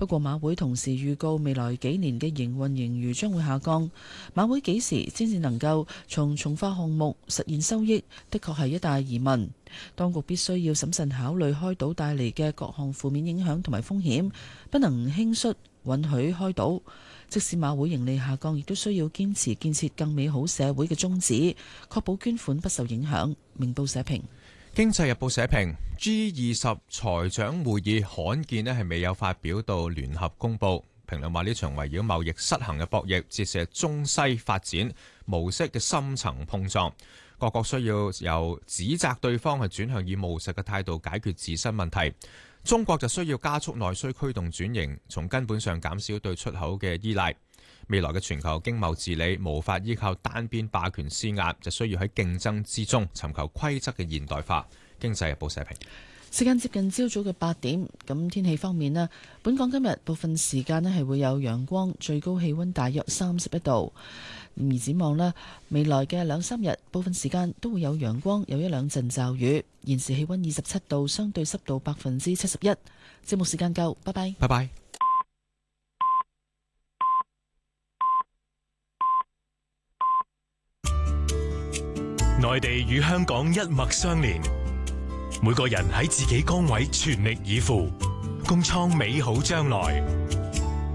不過馬會同時預告未來幾年嘅營運盈餘將會下降。馬會幾時先至能夠從從化項目實現收益，的確係一大疑問。當局必須要審慎考慮開賭帶嚟嘅各項負面影響同埋風險，不能輕率允許開賭。即使馬會盈利下降，亦都需要堅持建設更美好社會嘅宗旨，確保捐款不受影響。明報社評。 經濟日報社評 G20 財長會議罕見係未有發表到聯合公佈。評論話呢場圍繞貿易失衡嘅博弈，折射中西發展模式嘅深層碰撞。各國需要由指責對方轉向以務實嘅態度解決自身問題。中國就需要加速內需驅動轉型，從根本上減少對出口嘅依賴。未來嘅全球經貿治理無法依靠單邊霸權施壓，就需要喺競爭之中尋求規則嘅現代化。經濟日報社評。 時間接近朝早嘅8點，咁天氣方面咧，本港今日部分時間咧係會有陽光，最高氣溫大約31度。而展望咧，未來嘅2-3日，部分時間都會有陽光，有一兩陣驟雨。現時氣溫27度，相對濕度71%。節目時間夠，拜拜。 拜拜。 內地與香港一脈相連，每個人喺自己崗位全力以赴，共創美好將來。